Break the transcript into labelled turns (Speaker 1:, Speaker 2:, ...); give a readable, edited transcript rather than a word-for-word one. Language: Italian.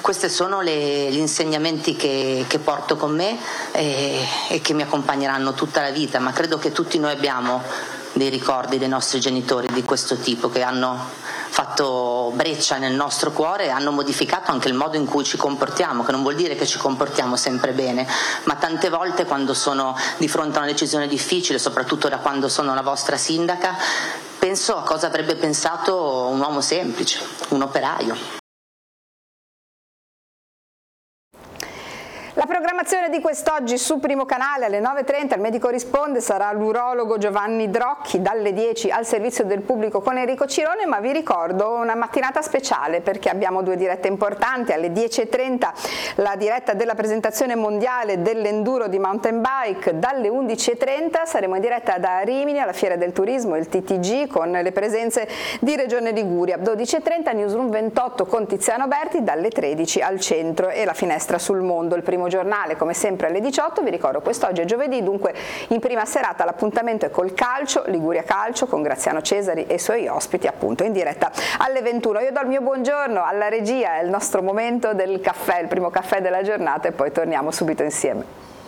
Speaker 1: Questi sono gli insegnamenti che porto con me e che mi accompagneranno tutta la vita, ma credo che tutti noi abbiamo dei ricordi dei nostri genitori di questo tipo che hanno fatto breccia nel nostro cuore e hanno modificato anche il modo in cui ci comportiamo, che non vuol dire che ci comportiamo sempre bene, ma tante volte quando sono di fronte a una decisione difficile, soprattutto da quando sono la vostra sindaca, penso a cosa avrebbe pensato un uomo semplice, un operaio.
Speaker 2: La programmazione di quest'oggi su Primo Canale alle 9:30, il medico risponde, sarà l'urologo Giovanni Drocchi dalle 10 al servizio del pubblico con Enrico Cirone, ma vi ricordo una mattinata speciale perché abbiamo due dirette importanti. Alle 10:30 la diretta della presentazione mondiale dell'enduro di mountain bike, dalle 11:30 saremo in diretta da Rimini alla Fiera del Turismo, il TTG, con le presenze di Regione Liguria. 12:30 Newsroom 28 con Tiziano Berti, dalle 13 al centro e la finestra sul mondo, il primo giornale come sempre alle 18. Vi ricordo quest'oggi è giovedì, dunque in prima serata l'appuntamento è col calcio, Liguria Calcio, con Graziano Cesari e i suoi ospiti appunto in diretta alle 21. Io do il mio buongiorno alla regia, è il nostro momento del caffè, il primo caffè della giornata e poi torniamo subito insieme.